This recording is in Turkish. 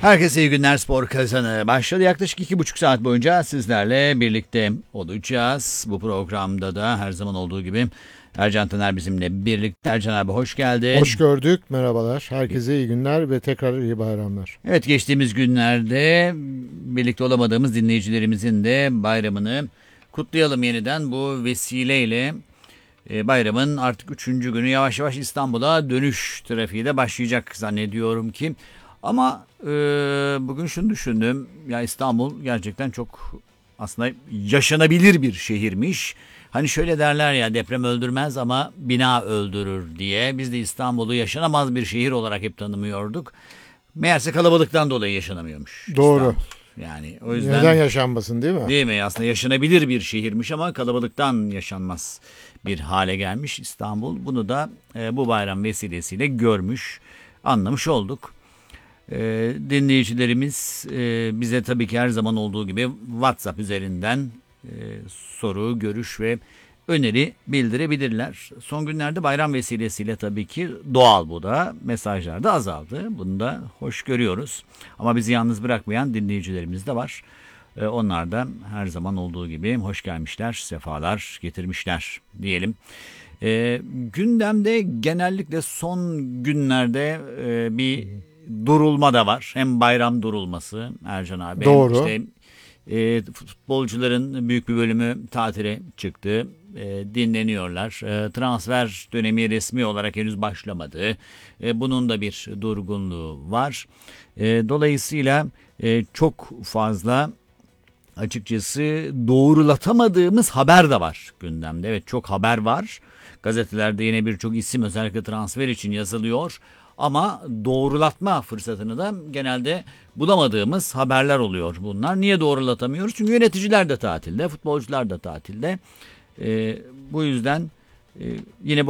Herkese iyi günler. Spor Kazanı başladı. Yaklaşık 2,5 saat boyunca sizlerle birlikte olacağız. Bu programda da her zaman olduğu gibi Ercan Taner bizimle birlikte. Ercan abi hoş geldin. Hoş gördük. Merhabalar. Herkese iyi günler ve tekrar iyi bayramlar. Evet, geçtiğimiz günlerde birlikte olamadığımız dinleyicilerimizin de bayramını kutlayalım yeniden. Bu vesileyle bayramın artık 3. günü, yavaş yavaş İstanbul'a dönüş trafiği de başlayacak zannediyorum ki. Ama bugün şunu düşündüm. Ya İstanbul gerçekten çok aslında yaşanabilir bir şehirmiş. Hani şöyle derler ya, deprem öldürmez ama bina öldürür diye. Biz de İstanbul'u yaşanamaz bir şehir olarak hep tanımıyorduk. Meğerse kalabalıktan dolayı yaşanamıyormuş. Doğru. İstanbul. Yani o yüzden Neden yaşanmasın, değil mi? değil mi? Aslında yaşanabilir bir şehirmiş ama kalabalıktan yaşanmaz bir hale gelmiş İstanbul. Bunu da bu bayram vesilesiyle görmüş, anlamış olduk. Dinleyicilerimiz bize tabii ki her zaman olduğu gibi WhatsApp üzerinden soru, görüş ve öneri bildirebilirler. Son günlerde bayram vesilesiyle tabii ki doğal, bu da mesajlar da azaldı. Bunu da hoş görüyoruz. Ama bizi yalnız bırakmayan dinleyicilerimiz de var. Onlar da her zaman olduğu gibi hoş gelmişler, sefalar getirmişler diyelim. Gündemde genellikle son günlerde bir durulma da var. Hem bayram durulması Ercan abi. Doğru. Hem işte futbolcuların büyük bir bölümü tatile çıktı. Dinleniyorlar. Transfer dönemi resmi olarak henüz başlamadı. Bunun da bir durgunluğu var. Dolayısıyla çok fazla açıkçası doğrulatamadığımız haber de var gündemde. Evet, çok haber var. Gazetelerde yine birçok isim özellikle transfer için yazılıyor. Ama doğrulatma fırsatını da genelde bulamadığımız haberler oluyor bunlar. Niye doğrulatamıyoruz? Çünkü yöneticiler de tatilde, futbolcular da tatilde. Bu yüzden yine